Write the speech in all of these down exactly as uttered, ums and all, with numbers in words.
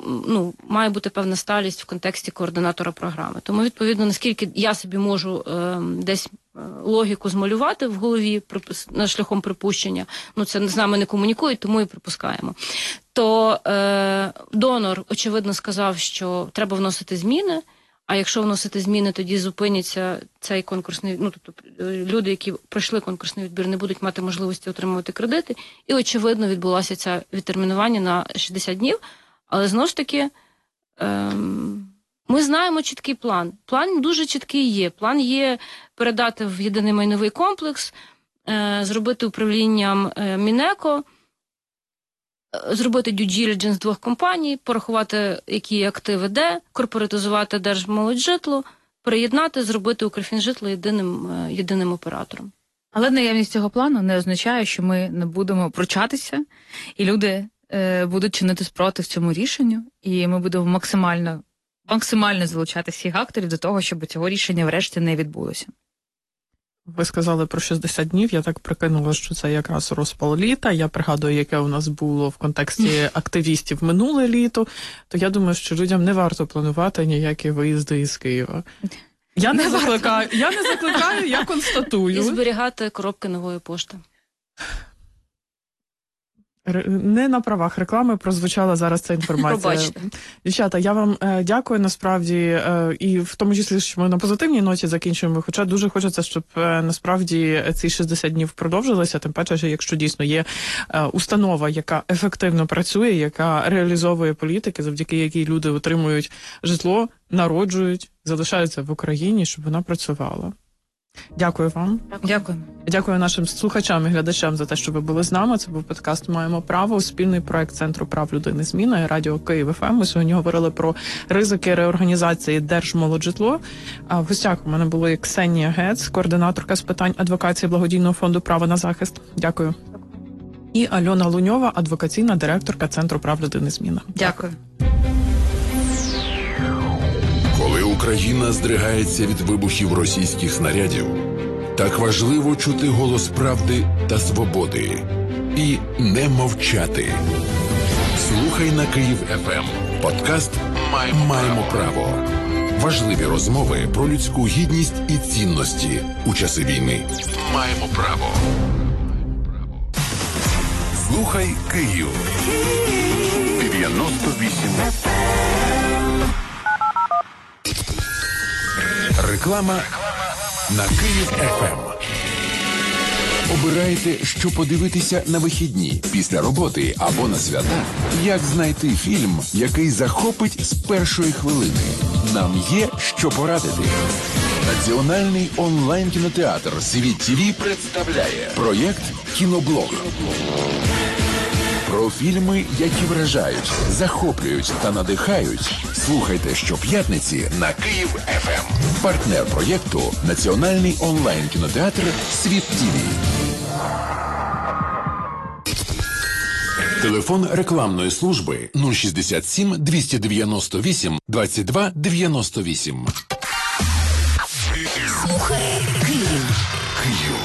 ну, має бути певна сталість в контексті координатора програми. Тому, відповідно, наскільки я собі можу е, десь логіку змалювати в голові на шляхом припущення, ну, це з нами не комунікують, тому і припускаємо. То е, донор, очевидно, сказав, що треба вносити зміни, а якщо вносити зміни, тоді зупиняться цей конкурсний, ну, тобто люди, які пройшли конкурсний відбір, не будуть мати можливості отримувати кредити. І, очевидно, відбулося це відтермінування на шістдесят днів. Але, знову ж таки, ем, ми знаємо чіткий план. План дуже чіткий є. План є передати в єдиний майновий комплекс, е, зробити управлінням е, Мінеко, зробити due diligence двох компаній, порахувати, які активи де, корпоратизувати Держмолоджитло, приєднати, зробити Укрфінжитло єдиним, єдиним оператором. Але наявність цього плану не означає, що ми не будемо пручатися, і люди е, будуть чинити спротив цьому рішенню, і ми будемо максимально, максимально залучати всіх акторів до того, щоб цього рішення врешті не відбулося. Ви сказали про шістдесят днів, я так прикинула, що це якраз розпал літа. Я пригадую, яке у нас було в контексті активістів минуле літо, то я думаю, що людям не варто планувати ніякі виїзди із Києва. Я не, не закликаю, я не закликаю, я констатую. І зберігати коробки нової пошти. Не на правах реклами прозвучала зараз ця інформація. Пробачте. Дівчата, я вам е, дякую насправді, е, і в тому числі, що ми на позитивній ноті закінчуємо, хоча дуже хочеться, щоб е, насправді ці шістдесят днів продовжилися, тим паче, якщо дійсно є е, установа, яка ефективно працює, яка реалізовує політики, завдяки якій люди отримують житло, народжують, залишаються в Україні, щоб вона працювала. Дякую вам. Дякую. Дякую нашим слухачам і глядачам за те, що ви були з нами. Це був подкаст «Маємо право», спільний проект Центру прав людини «Зміна» і Радіо Київ еф ем. Ми сьогодні говорили про ризики реорганізації Держмолоджитло. А в гостях у мене були Ксенія Гец, координаторка з питань адвокації благодійного фонду «Право на захист». Дякую. І Альона Луньова, адвокаційна директорка Центру прав людини «Зміна». Дякую. Коли Україна здригається від вибухів російських снарядів, так важливо чути голос правди та свободи і не мовчати. Слухай на Київ еф ем. Подкаст «Маємо, Маємо право». Важливі розмови про людську гідність і цінності у часи війни. Маємо право. Слухай Київ. дев'яносто вісім. Реклама на Київ еф ем. Обирайте, що подивитися на вихідні, після роботи або на свята. Як знайти фільм, який захопить з першої хвилини? Нам є що порадити. Національний онлайн-кінотеатр «Світ ТІВІ» представляє проєкт «Кіноблог». Про фільми, які вражають, захоплюють та надихають. Слухайте щоп'ятниці на Київ еф ем. Партнер проєкту – Національний онлайн-кінотеатр «Світ ТІВІ». Телефон рекламної служби нуль шістдесят сім двісті дев'яносто вісім двадцять два дев'яносто вісім. Слухай Київ. Київ.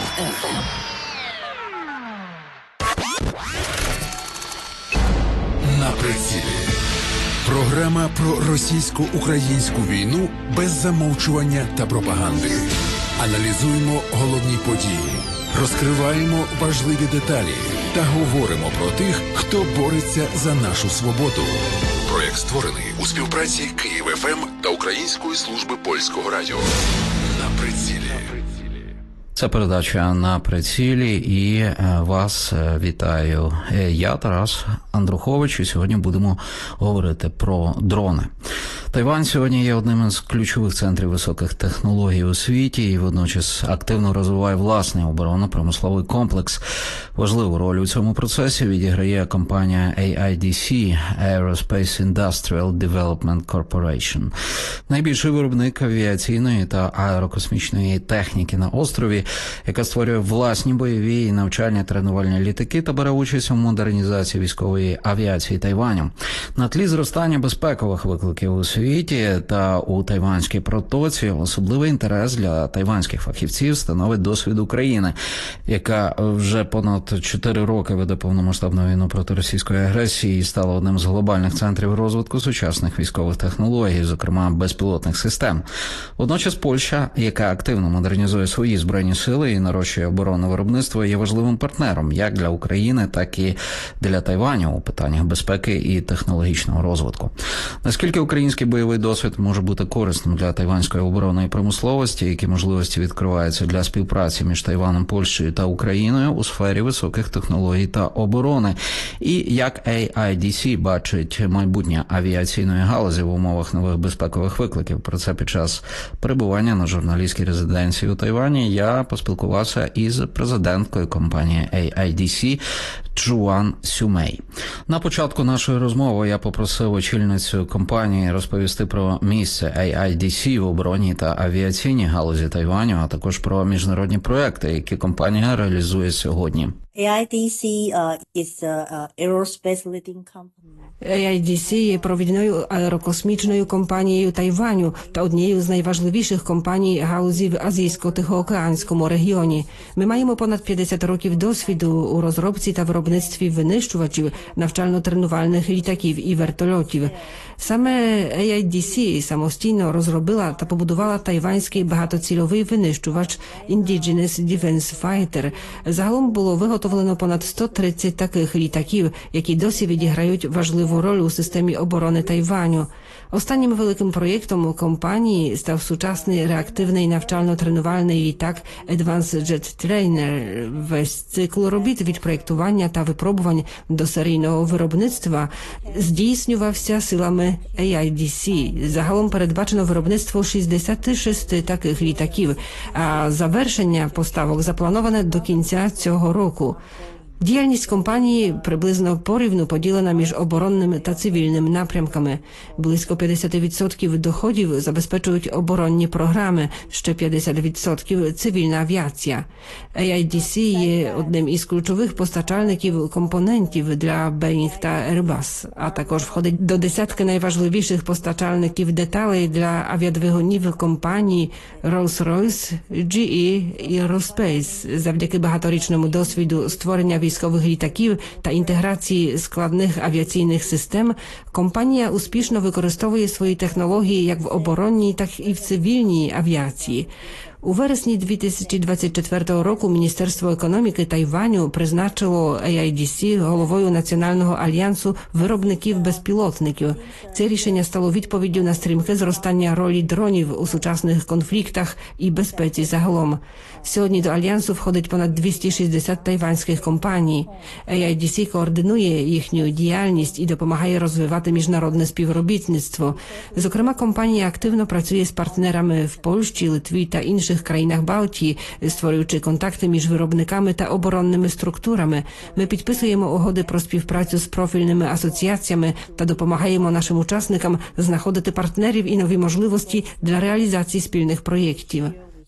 На прицілі. Програма про російсько-українську війну без замовчування та пропаганди. Аналізуємо головні події, розкриваємо важливі деталі та говоримо про тих, хто бореться за нашу свободу. Проєкт створений у співпраці Київ еф ем та Української служби польського радіо. На прицілі. Це передача «На прицілі» і вас вітаю. Я Тарас Андрухович, і сьогодні будемо говорити про дрони. Тайвань сьогодні є одним із ключових центрів високих технологій у світі і водночас активно розвиває власний оборонно-промисловий комплекс. Важливу роль у цьому процесі відіграє компанія ей ай ді сі – Aerospace Industrial Development Corporation. Найбільший виробник авіаційної та аерокосмічної техніки на острові, яка створює власні бойові і навчальні тренувальні літаки та бере участь у модернізації військової авіації Тайваню. На тлі зростання безпекових викликів у світі світі та у Тайванській протоці особливий інтерес для тайванських фахівців становить досвід України, яка вже понад чотири роки веде повномасштабну війну проти російської агресії і стала одним з глобальних центрів розвитку сучасних військових технологій, зокрема безпілотних систем. Водночас Польща, яка активно модернізує свої збройні сили і нарощує оборонне виробництво, є важливим партнером як для України, так і для Тайваню у питаннях безпеки і технологічного розвитку. Наскільки український бойовий досвід може бути корисним для тайванської оборонної промисловості, які можливості відкриваються для співпраці між Тайваном, Польщею та Україною у сфері високих технологій та оборони, і як ей ай ді сі бачить майбутнє авіаційної галузі в умовах нових безпекових викликів. Про це під час перебування на журналістській резиденції у Тайвані я поспілкувався із президенткою компанії ей ай ді сі Джоан Сюмей. На початку нашої розмови я попросив очільницю компанії розповісти про місце ей ай ді сі в оборонній та авіаційній галузі Тайваню, а також про міжнародні проекти, які компанія реалізує сьогодні. ей ай ді сі uh, is an aerospace leading company. ей ай ді сі є провідною аерокосмічною компанією Тайваню та однією з найважливіших компаній галузі в Азійсько-Тихоокеанському регіоні. Ми маємо понад п'ятдесят років досвіду у розробці та виробництві винищувачів, навчально-тренувальних літаків і вертольотів. Саме ей ай ді сі самостійно розробила та побудувала тайванський багатоцільовий винищувач Indigenous Defense Fighter. Загалом було виготовлено понад сто тридцять таких літаків, які досі відіграють важливу роль у системі оборони Тайваню. Останнім великим проєктом у компанії став сучасний реактивний навчально-тренувальний літак Advanced Jet Trainer. Весь цикл робіт від проєктування та випробувань до серійного виробництва здійснювався силами ей ай ді сі. Загалом передбачено виробництво шістдесят шість таких літаків, а завершення поставок заплановане до кінця цього року. Діяльність компанії приблизно порівну поділена між оборонними та цивільними напрямками. Близько п'ятдесят відсотків доходів забезпечують оборонні програми, ще п'ятдесят відсотків – цивільна авіація. ей ай ді сі є одним із ключових постачальників компонентів для Boeing та Airbus, а також входить до десятки найважливіших постачальників деталей для авіадвигунів компаній Rolls-Royce, джі і і Aerospace. Завдяки багаторічному досвіду створення військових літаків та інтеграції складних авіаційних систем, компанія успішно використовує свої технології як в оборонній, так і в цивільній авіації. У вересні дві тисячі двадцять четвертого року Міністерство економіки Тайваню призначило ей ай ді сі головою Національного альянсу виробників безпілотників. Це рішення стало відповіддю на стрімке зростання ролі дронів у сучасних конфліктах і безпеці загалом. Сьогодні до альянсу входить понад двісті шістдесят тайванських компаній. ей ай ді сі координує їхню діяльність і допомагає розвивати міжнародне співробітництво. Зокрема, компанія активно працює з партнерами в Польщі, Литві та інших країнах Балтії, створюючи контакти між виробниками та оборонними структурами. Ми підписуємо угоди про співпрацю з профільними асоціаціями та допомагаємо нашим учасникам знаходити партнерів і нові можливості для реалізації спільних проєктів.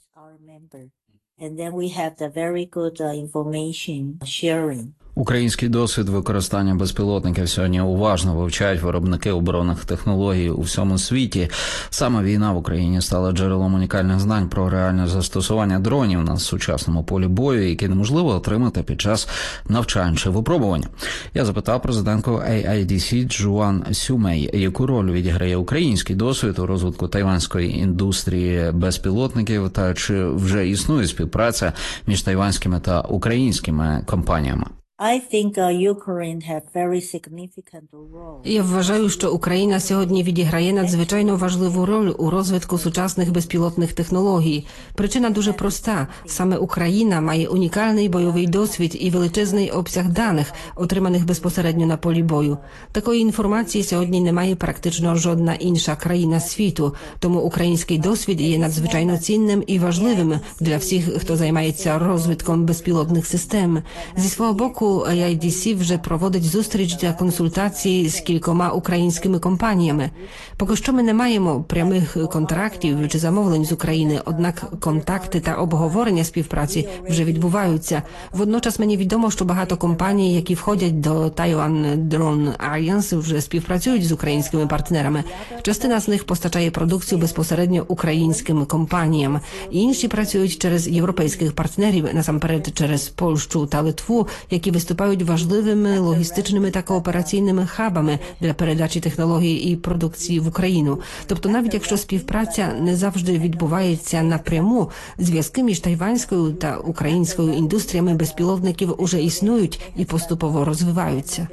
And then we have the very good uh, information sharing. Український досвід використання безпілотників сьогодні уважно вивчають виробники оборонних технологій у всьому світі. Саме війна в Україні стала джерелом унікальних знань про реальне застосування дронів на сучасному полі бою, які неможливо отримати під час навчань чи випробування. Я запитав президентку ей ай ді сі Джоан Сюмей, яку роль відіграє український досвід у розвитку тайванської індустрії безпілотників та чи вже існує співпраця між тайванськими та українськими компаніями. I think uh, Ukraine have very significant role. Я вважаю, що Україна сьогодні відіграє надзвичайно важливу роль у розвитку сучасних безпілотних технологій. Причина дуже проста. Саме Україна має унікальний бойовий досвід і величезний обсяг даних, отриманих безпосередньо на полі бою. Такої інформації сьогодні не має практично жодна інша країна світу. Тому український досвід є надзвичайно цінним і важливим для всіх, хто займається розвитком безпілотних систем. Зі свого боку, року ей ай ді сі вже проводить зустріч для консультацій з кількома українськими компаніями. Поки що ми не маємо прямих контрактів чи замовлень з України, однак контакти та обговорення співпраці вже відбуваються. Водночас мені відомо, що багато компаній, які входять до Taiwan Drone Alliance, вже співпрацюють з українськими партнерами. Частина з них постачає продукцію безпосередньо українським компаніям. Інші працюють через європейських партнерів, насамперед через Польщу та Литву, які виступають важливими логістичними та коопераційними хабами для передачі технологій і продукції в Україну. Тобто навіть якщо співпраця не завжди відбувається напряму, зв'язки між тайванською та українською індустріями безпілотників уже існують і поступово розвиваються.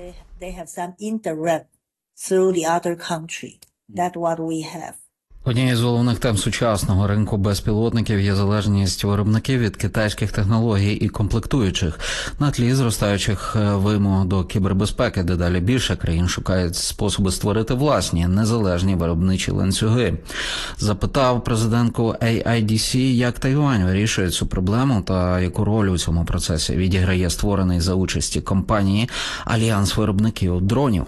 Однією з головних тем сучасного ринку безпілотників є залежність виробників від китайських технологій і комплектуючих. На тлі зростаючих вимог до кібербезпеки дедалі більше країн шукають способи створити власні незалежні виробничі ланцюги. Запитав президентку ей ай ді сі, як Тайвань вирішує цю проблему та яку роль у цьому процесі відіграє створений за участі компанії Альянс виробників дронів.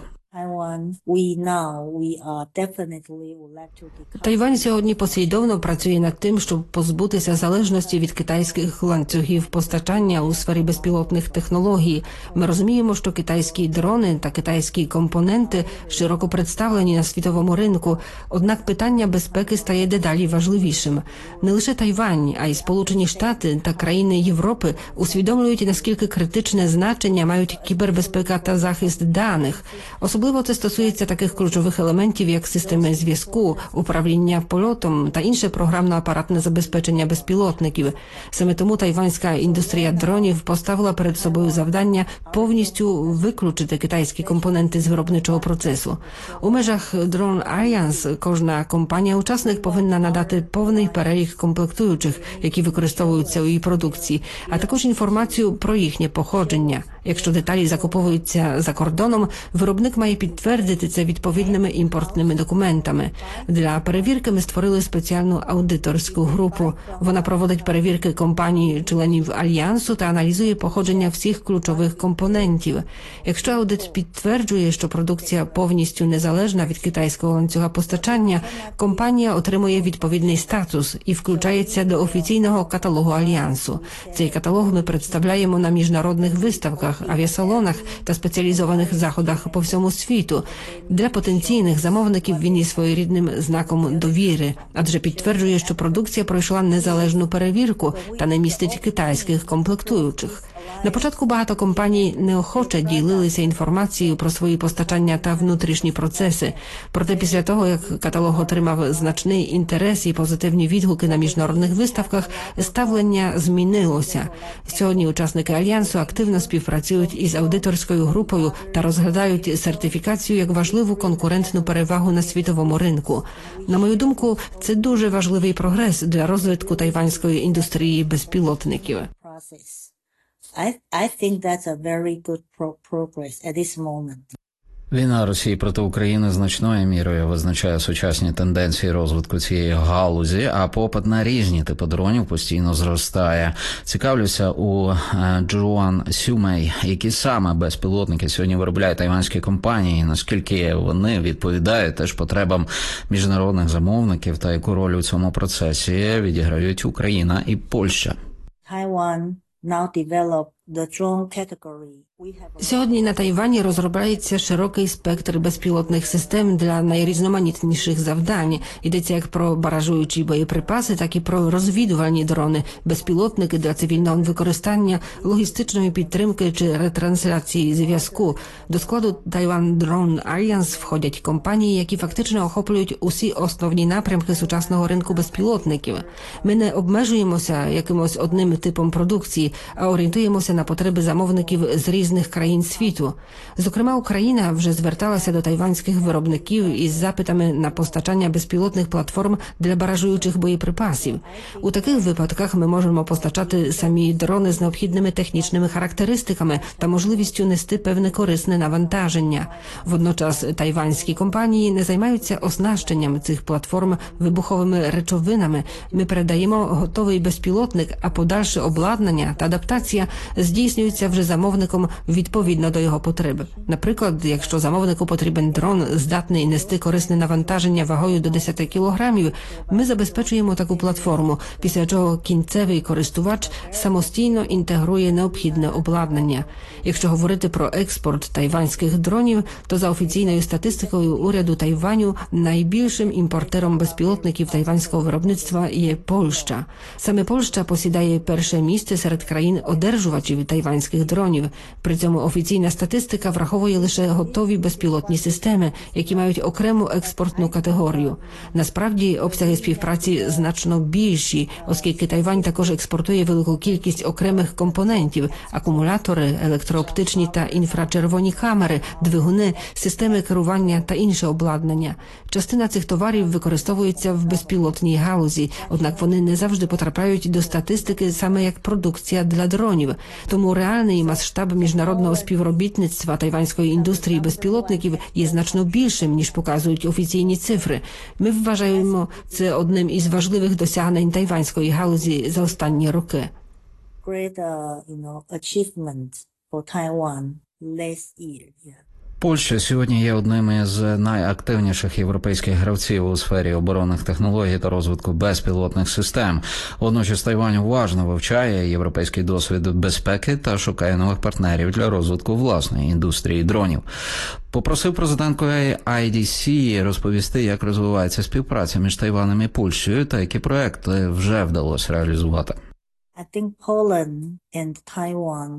Тайвань сьогодні послідовно працює над тим, щоб позбутися залежності від китайських ланцюгів постачання у сфері безпілотних технологій. Ми розуміємо, що китайські дрони та китайські компоненти широко представлені на світовому ринку, однак питання безпеки стає дедалі важливішим. Не лише Тайвань, а й Сполучені Штати та країни Європи усвідомлюють, наскільки критичне значення мають кібербезпека та захист даних. Особливо це стосується таких ключових елементів, як системи зв'язку, управління польотом та інше програмно-апаратне забезпечення безпілотників. Саме тому тайванська індустрія дронів поставила перед собою завдання повністю виключити китайські компоненти з виробничого процесу. У межах Drone Alliance кожна компанія-учасник повинна надати повний перелік комплектуючих, які використовуються у її продукції, а також інформацію про їхнє походження. Якщо деталі закуповуються за кордоном, виробник має підтвердити це відповідними імпортними документами. Для перевірки ми створили спеціальну аудиторську групу. Вона проводить перевірки компаній-членів Альянсу та аналізує походження всіх ключових компонентів. Якщо аудит підтверджує, що продукція повністю незалежна від китайського ланцюга постачання, компанія отримує відповідний статус і включається до офіційного каталогу Альянсу. Цей каталог ми представляємо на міжнародних виставках, авіасалонах та спеціалізованих заходах по всьому світу. Для потенційних замовників він є своєрідним знаком довіри, адже підтверджує, що продукція пройшла незалежну перевірку та не містить китайських комплектуючих. На початку багато компаній неохоче ділилися інформацією про свої постачання та внутрішні процеси. Проте після того, як каталог отримав значний інтерес і позитивні відгуки на міжнародних виставках, ставлення змінилося. Сьогодні учасники Альянсу активно співпрацюють із аудиторською групою та розглядають сертифікацію як важливу конкурентну перевагу на світовому ринку. На мою думку, це дуже важливий прогрес для розвитку тайванської індустрії безпілотників. I, I think that's a very good pro- progress at this moment. Війна Росії проти України значною мірою визначає сучасні тенденції розвитку цієї галузі, а попит на різні типи дронів постійно зростає. Цікавлюся у Джоан Сюмей, які саме безпілотники сьогодні виробляють тайванські компанії, наскільки вони відповідають теж потребам міжнародних замовників та яку роль у цьому процесі відіграють Україна і Польща. Taiwan now develop the drone category. Сьогодні на Тайвані розробляється широкий спектр безпілотних систем для найрізноманітніших завдань. Йдеться як про баражуючі боєприпаси, так і про розвідувальні дрони, безпілотники для цивільного використання, логістичної підтримки чи ретрансляції зв'язку. До складу Taiwan Drone Alliance входять компанії, які фактично охоплюють усі основні напрямки сучасного ринку безпілотників. Ми не обмежуємося якимось одним типом продукції, а орієнтуємося на потреби замовників з різних країн світу. Зокрема, Україна вже зверталася до тайванських виробників із запитами на постачання безпілотних платформ для баражуючих боєприпасів. У таких випадках ми можемо постачати самі дрони з необхідними технічними характеристиками та можливістю нести певне корисне навантаження. Водночас тайванські компанії не займаються оснащенням цих платформ вибуховими речовинами. Ми передаємо готовий безпілотник, а подальше обладнання та адаптація здійснюються вже замовником відповідно до його потреб. Наприклад, якщо замовнику потрібен дрон, здатний нести корисне навантаження вагою до десять кілограмів, ми забезпечуємо таку платформу, після чого кінцевий користувач самостійно інтегрує необхідне обладнання. Якщо говорити про експорт тайванських дронів, то за офіційною статистикою уряду Тайваню найбільшим імпортером безпілотників тайванського виробництва є Польща. Саме Польща посідає перше місце серед країн-одержувачів тайванських дронів. При цьому офіційна статистика враховує лише готові безпілотні системи, які мають окрему експортну категорію. Насправді, обсяги співпраці значно більші, оскільки Тайвань також експортує велику кількість окремих компонентів – акумулятори, електрооптичні та інфрачервоні камери, двигуни, системи керування та інше обладнання. Частина цих товарів використовується в безпілотній галузі, однак вони не завжди потрапляють до статистики саме як продукція для дронів. Тому реальний масштаб міжнародного співробітництва тайванської індустрії безпілотників є значно більшим, ніж показують офіційні цифри. Ми вважаємо це одним із важливих досягнень тайванської галузі за останні роки. Great, uh, you know, achievement for Taiwan last year. Yeah. Польща сьогодні є одним із найактивніших європейських гравців у сфері оборонних технологій та розвитку безпілотних систем. Водночас Тайвань уважно вивчає європейський досвід безпеки та шукає нових партнерів для розвитку власної індустрії дронів. Попросив президентку ай ді сі розповісти, як розвивається співпраця між Тайванем і Польщею та які проекти вже вдалося реалізувати. I think Poland and Taiwan.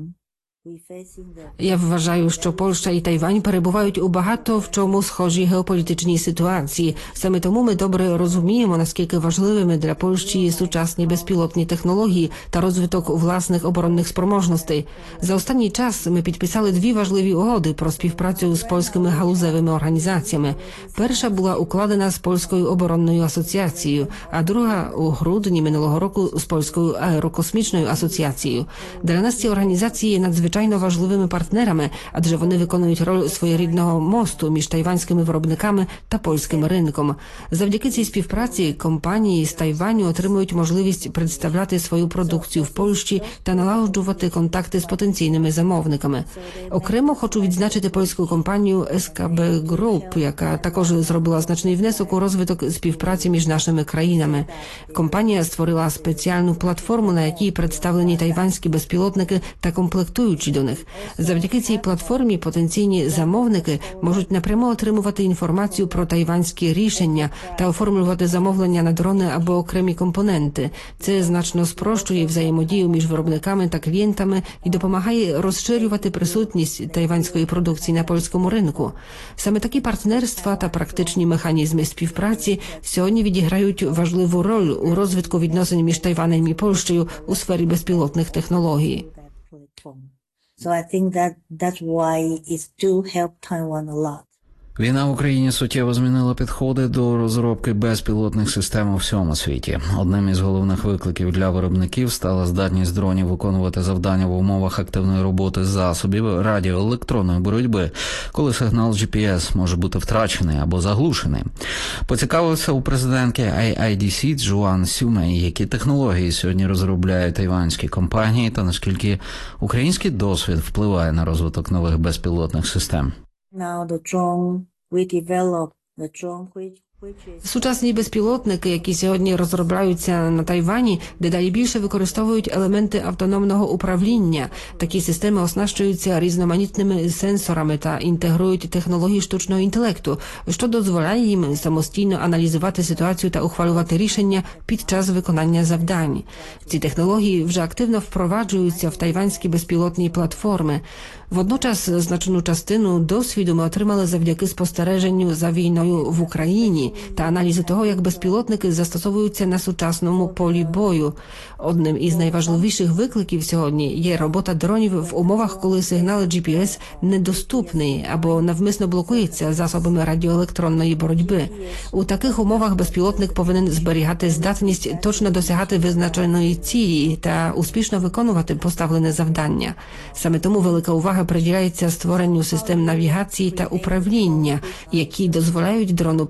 Я вважаю, що Польща і Тайвань перебувають у багато в чому схожій геополітичній ситуації. Саме тому ми добре розуміємо, наскільки важливими для Польщі є сучасні безпілотні технології та розвиток власних оборонних спроможностей. За останній час ми підписали дві важливі угоди про співпрацю з польськими галузевими організаціями. Перша була укладена з Польською оборонною асоціацією, а друга у грудні минулого року з Польською аерокосмічною асоціацією. Для нас ці організації є надзвичайно надзвичайно важливими партнерами, адже вони виконують роль своєрідного мосту між тайванськими виробниками та польським ринком. Завдяки цій співпраці компанії з Тайваню отримують можливість представляти свою продукцію в Польщі та налагоджувати контакти з потенційними замовниками. Окремо хочу відзначити польську компанію ес ка бе Group, яка також зробила значний внесок у розвиток співпраці між нашими країнами. Компанія створила спеціальну платформу, на якій представлені тайванські безпілотники та комплектуючі до них. Завдяки цій платформі потенційні замовники можуть напряму отримувати інформацію про тайванські рішення та оформлювати замовлення на дрони або окремі компоненти. Це значно спрощує взаємодію між виробниками та клієнтами і допомагає розширювати присутність тайванської продукції на польському ринку. Саме такі партнерства та практичні механізми співпраці сьогодні відіграють важливу роль у розвитку відносин між Тайванем і Польщею у сфері безпілотних технологій. So I think that that's why it do help Taiwan a lot. Війна в Україні суттєво змінила підходи до розробки безпілотних систем у всьому світі. Одним із головних викликів для виробників стала здатність дронів виконувати завдання в умовах активної роботи засобів радіоелектронної боротьби, коли сигнал джі пі ес може бути втрачений або заглушений. Поцікавився у президентки ай ді сі Джоан Сюмей, які технології сьогодні розробляють тайванські компанії та наскільки український досвід впливає на розвиток нових безпілотних систем. Now the drone we develop the drone which Сучасні безпілотники, які сьогодні розробляються на Тайвані, дедалі більше використовують елементи автономного управління. Такі системи оснащуються різноманітними сенсорами та інтегрують технології штучного інтелекту, що дозволяє їм самостійно аналізувати ситуацію та ухвалювати рішення під час виконання завдань. Ці технології вже активно впроваджуються в тайванські безпілотні платформи. Водночас значну частину досвіду ми отримали завдяки спостереженню за війною в Україні та аналізу того, як безпілотники застосовуються на сучасному полі бою. Одним із найважливіших викликів сьогодні є робота дронів в умовах, коли сигнал джі пі ес недоступний або навмисно блокується засобами радіоелектронної боротьби. У таких умовах безпілотник повинен зберігати здатність точно досягати визначеної цілі та успішно виконувати поставлене завдання. Саме тому велика увага приділяється створенню систем навігації та управління, які дозволяють дрону продовжувати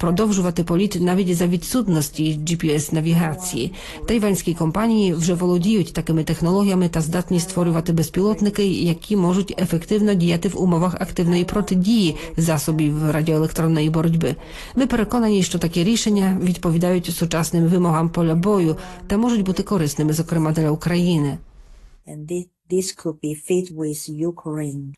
здійснювати політ навіть за відсутності джі пі ес-навігації. Тайванські компанії вже володіють такими технологіями та здатні створювати безпілотники, які можуть ефективно діяти в умовах активної протидії засобів радіоелектронної боротьби. Ми переконані, що такі рішення відповідають сучасним вимогам поля бою та можуть бути корисними, зокрема для України. And this, this could be fit with Ukraine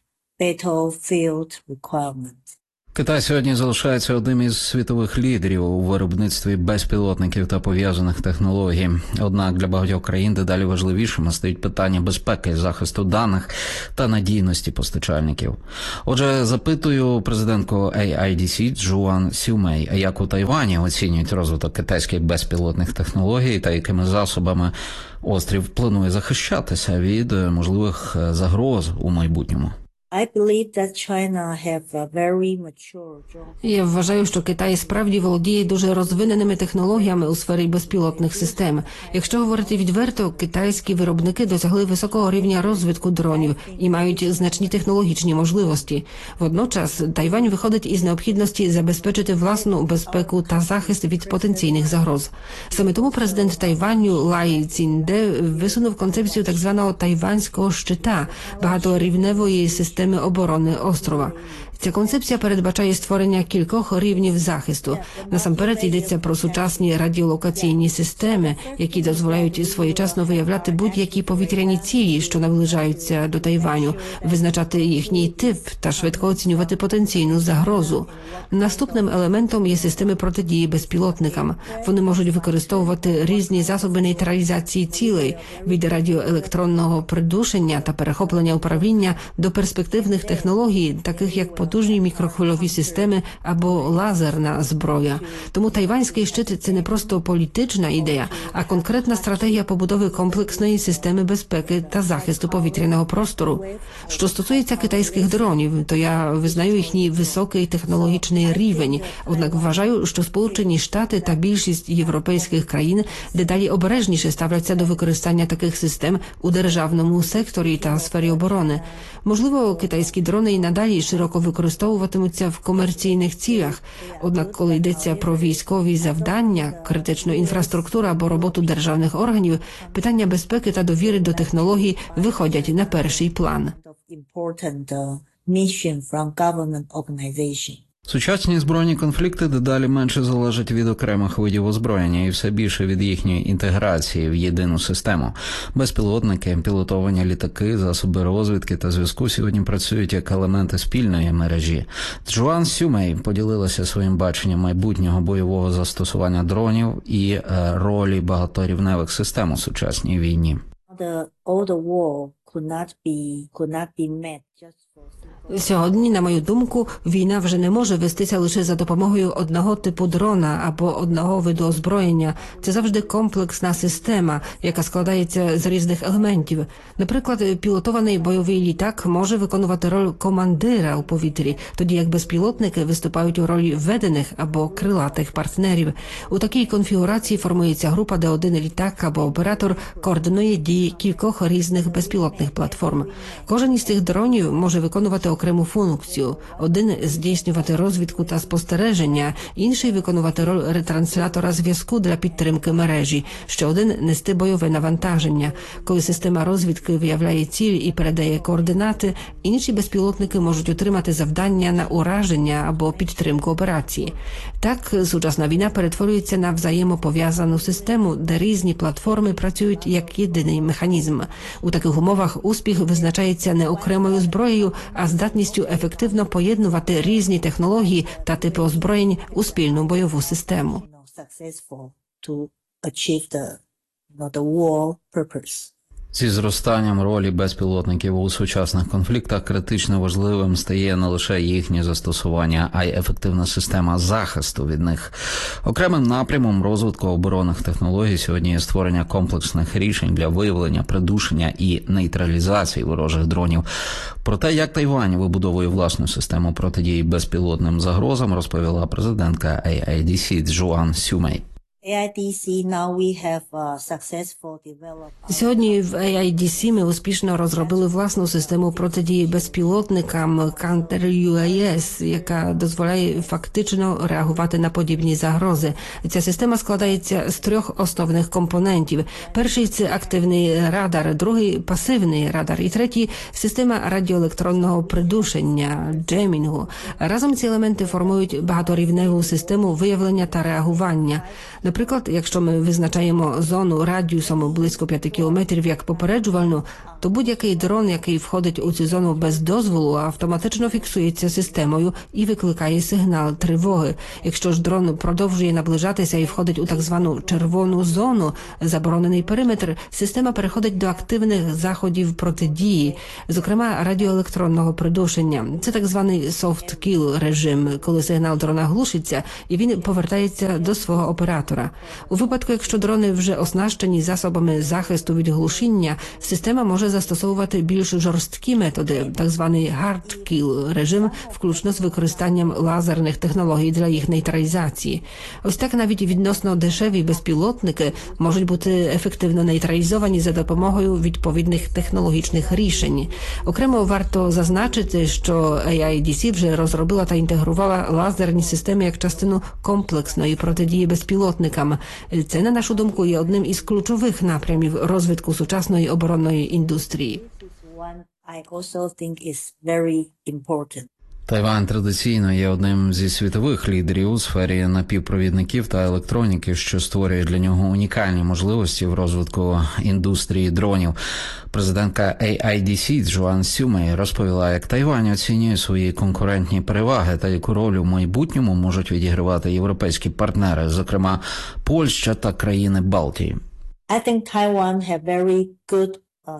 battlefield requirements. Китай сьогодні залишається одним із світових лідерів у виробництві безпілотників та пов'язаних технологій. Однак для багатьох країн дедалі важливішими стають питання безпеки, захисту даних та надійності постачальників. Отже, запитую президентку ей ай ді сі Джоан Сюмей, як у Тайвані оцінюють розвиток китайських безпілотних технологій та якими засобами острів планує захищатися від можливих загроз у майбутньому. I believe that China have a very mature joint. Я вважаю, що Китай справді володіє дуже розвиненими технологіями у сфері безпілотних систем. Якщо говорити відверто, китайські виробники досягли високого рівня розвитку дронів і мають значні технологічні можливості. Водночас Тайвань виходить із необхідності забезпечити власну безпеку та захист від потенційних загроз. Саме тому президент Тайваню Лай Цзіньде висунув концепцію так званого тайванського щита – багаторівневої системи системи оборони острова. Ця концепція передбачає створення кількох рівнів захисту. Насамперед йдеться про сучасні радіолокаційні системи, які дозволяють своєчасно виявляти будь-які повітряні цілі, що наближаються до Тайваню, визначати їхній тип та швидко оцінювати потенційну загрозу. Наступним елементом є системи протидії безпілотникам. Вони можуть використовувати різні засоби нейтралізації цілей, від радіоелектронного придушення та перехоплення управління до перспективних технологій, таких як потужні мікрохвильові системи або лазерна зброя. Тому тайванський щит – це не просто політична ідея, а конкретна стратегія побудови комплексної системи безпеки та захисту повітряного простору. Що стосується китайських дронів, то я визнаю їхній високий технологічний рівень, однак вважаю, що Сполучені Штати та більшість європейських країн дедалі обережніше ставляться до використання таких систем у державному секторі та сфері оборони. Можливо, китайські дрони і надалі широко використовуватимуться в комерційних цілях. Однак, коли йдеться про військові завдання, критичну інфраструктуру або роботу державних органів, питання безпеки та довіри до технологій виходять на перший план. Important uh, mission from government organization. Сучасні збройні конфлікти дедалі менше залежать від окремих видів озброєння і все більше від їхньої інтеграції в єдину систему. Безпілотники, пілотовані літаки, засоби розвідки та зв'язку сьогодні працюють як елементи спільної мережі. Джоан Сюмей поділилася своїм баченням майбутнього бойового застосування дронів і е, ролі багаторівневих систем у сучасній війні. The, all the war could not be, could not be met just for Сьогодні, на мою думку, війна вже не може вестися лише за допомогою одного типу дрона або одного виду озброєння. Це завжди комплексна система, яка складається з різних елементів. Наприклад, пілотований бойовий літак може виконувати роль командира у повітрі, тоді як безпілотники виступають у ролі ведених або крилатих партнерів. У такій конфігурації формується група, де один літак або оператор координує дії кількох різних безпілотних платформ. Кожен із цих дронів може виконувати окрему функцію. Один – здійснювати розвідку та спостереження, інший – виконувати роль ретранслятора зв'язку для підтримки мережі, ще один – нести бойове навантаження. Коли система розвідки виявляє ціль і передає координати, інші безпілотники можуть отримати завдання на ураження або підтримку операції. Так, сучасна війна перетворюється на взаємопов'язану систему, де різні платформи працюють як єдиний механізм. У таких умовах успіх визначається не окремою зброєю, а здатністю ефективно поєднувати різні технології та типи озброєнь у спільну бойову систему. Зі зростанням ролі безпілотників у сучасних конфліктах критично важливим стає не лише їхнє застосування, а й ефективна система захисту від них. Окремим напрямом розвитку оборонних технологій сьогодні є створення комплексних рішень для виявлення, придушення і нейтралізації ворожих дронів. Про те, як Тайвань вибудовує власну систему протидії безпілотним загрозам, розповіла президентка ей ай ді сі Джоан Сюмей. A I D C now we have uh, successful developed. Сьогодні в ей ай ді сі ми успішно розробили власну систему протидії безпілотникам Counter-ю ей ес, яка дозволяє фактично реагувати на подібні загрози. Ця система складається з трьох основних компонентів. Перший – це активний радар, другий – пасивний радар і третій – система радіоелектронного придушення, джемінгу. Разом ці елементи формують багаторівневу систему виявлення та реагування. Наприклад, якщо ми визначаємо зону радіусом близько п'яти кілометрів як попереджувальну, то будь-який дрон, який входить у цю зону без дозволу, автоматично фіксується системою і викликає сигнал тривоги. Якщо ж дрон продовжує наближатися і входить у так звану червону зону, заборонений периметр, система переходить до активних заходів протидії, зокрема радіоелектронного придушення. Це так званий soft kill режим, коли сигнал дрона глушиться і він повертається до свого оператора. У випадку, якщо дрони вже оснащені засобами захисту від глушіння, система може застосовувати більш жорсткі методи, так званий hard kill режим, включно з використанням лазерних технологій для їх нейтралізації. Ось так навіть відносно дешеві безпілотники можуть бути ефективно нейтралізовані за допомогою відповідних технологічних рішень. Окремо варто зазначити, що ей ай ді сі вже розробила та інтегрувала лазерні системи як частину комплексної протидії безпілотникам. Це, на нашу думку, є одним із ключових напрямів розвитку сучасної оборонної індустрії. One I also think is very important. Тайвань традиційно є одним зі світових лідерів у сфері напівпровідників та електроніки, що створює для нього унікальні можливості в розвитку індустрії дронів. Президентка ей ай ді сі Джоан Сюмей розповіла, як Тайвань оцінює свої конкурентні переваги та яку роль у майбутньому можуть відігравати європейські партнери, зокрема Польща та країни Балтії. I think Taiwan have very good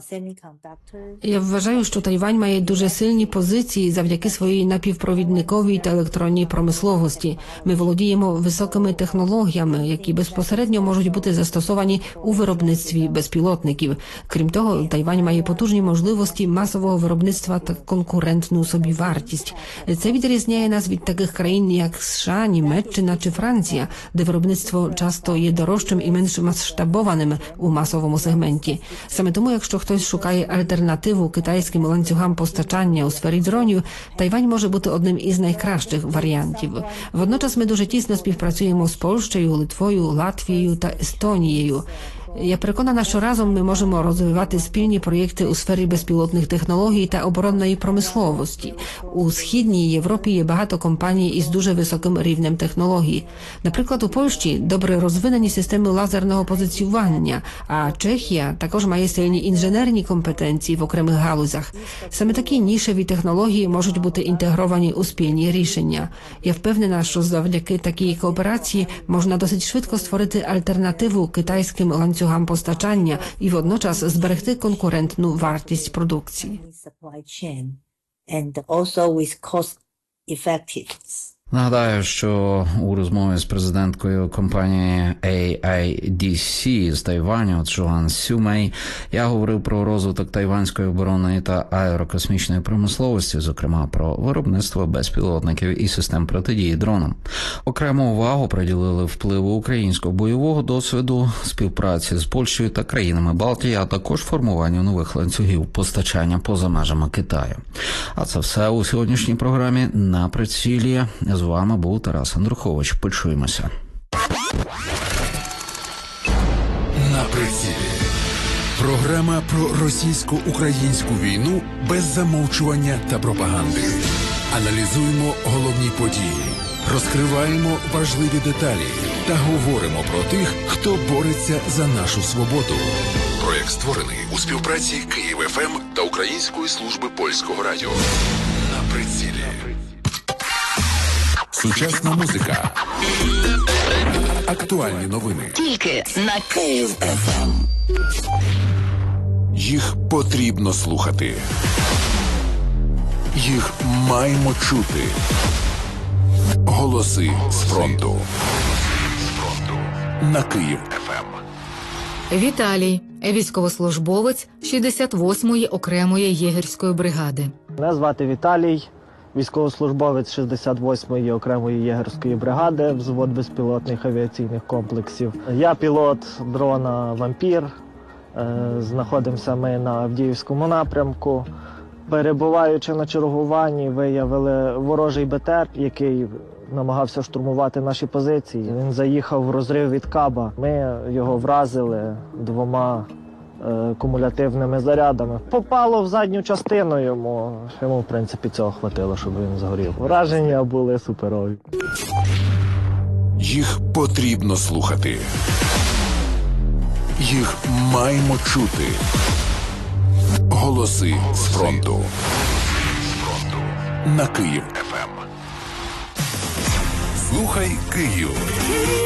Я вважаю, що Тайвань має дуже сильні позиції завдяки своїй напівпровідниковій та електронній промисловості. Ми володіємо високими технологіями, які безпосередньо можуть бути застосовані у виробництві безпілотників. Крім того, Тайвань має потужні можливості масового виробництва та конкурентну собівартість. Це відрізняє нас від таких країн, як США, Німеччина чи Франція, де виробництво часто є дорожчим і менш масштабованим у масовому сегменті. Саме тому, якщо хтось шукає альтернативу китайським ланцюгам постачання у сфері дронів, Тайвань може бути одним із найкращих варіантів. Водночас ми дуже тісно співпрацюємо з Польщею, Литвою, Латвією та Естонією. Я переконана, що разом ми можемо розвивати спільні проєкти у сфері безпілотних технологій та оборонної промисловості. У Східній Європі є багато компаній із дуже високим рівнем технологій. Наприклад, у Польщі добре розвинені системи лазерного позиціювання, а Чехія також має сильні інженерні компетенції в окремих галузях. Саме такі нішеві технології можуть бути інтегровані у спільні рішення. Я впевнена, що завдяки такій кооперації можна досить швидко створити альтернативу китайським ланцюгам постачання і водночас зберегти конкурентну вартість продукції. Нагадаю, що у розмові з президенткою компанії ей ай ді сі з Тайваню Джоан Сюмей я говорив про розвиток тайванської оборонної та аерокосмічної промисловості, зокрема про виробництво безпілотників і систем протидії дронам. Окрему увагу приділили впливу українського бойового досвіду, співпраці з Польщею та країнами Балтії, а також формуванню нових ланцюгів постачання поза межами Китаю. А це все у сьогоднішній програмі «На прицілі». З вами був Тарас Андрухович. Почуємося. На прицілі. Програма про російсько-українську війну без замовчування та пропаганди. Аналізуємо головні події, розкриваємо важливі деталі та говоримо про тих, хто бореться за нашу свободу. Проєкт створений у співпраці Київ еф ем та Української служби польського радіо. На прицілі. Сучасна музика. Актуальні новини. Тільки на Київ еф ем. Їх потрібно слухати. Їх маємо чути. Голоси з фронту. На Київ еф ем. Віталій, військовослужбовець шістдесят восьмої окремої єгерської бригади. Мене звати Віталій. військовослужбовець шістдесят восьмої окремої єгерської бригади, взвод безпілотних авіаційних комплексів. Я пілот дрона «Вампір». Знаходимося ми на Авдіївському напрямку. Перебуваючи на чергуванні, виявили ворожий БТР, який намагався штурмувати наші позиції. Він заїхав в розрив від каба. Ми його вразили двома е, кумулятивними зарядами. Попало в задню частину йому. Йому, в принципі, цього хватило, щоб він згорів. Враження були суперові. Їх потрібно слухати. Їх маємо чути. Голоси з фронту. На Київ еф ем. Слухай Київ.